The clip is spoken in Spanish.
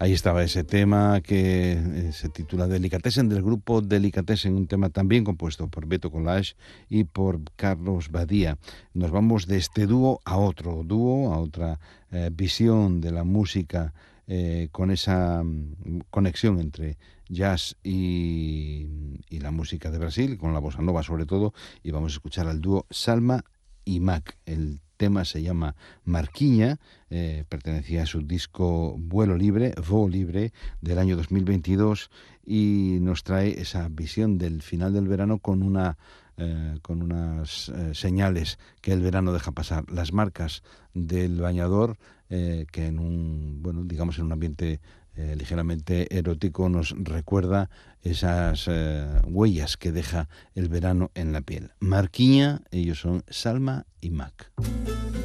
Ahí estaba ese tema que se titula Delicatessen, del grupo Delicatessen, un tema también compuesto por Beto Collage y por Carlos Badía. Nos vamos de este dúo a otro dúo, a otra visión de la música, con esa conexión entre jazz y la música de Brasil, con la bossa nova sobre todo, y vamos a escuchar al dúo Salma y Mac. El tema se llama Marquinha, pertenecía a su disco Vuelo Libre, Voo Libre, del año 2022, y nos trae esa visión del final del verano con unas señales que el verano deja pasar, las marcas del bañador, que en en un ambiente ligeramente erótico nos recuerda esas huellas que deja el verano en la piel. Marquinha, ellos son Salma y Mac.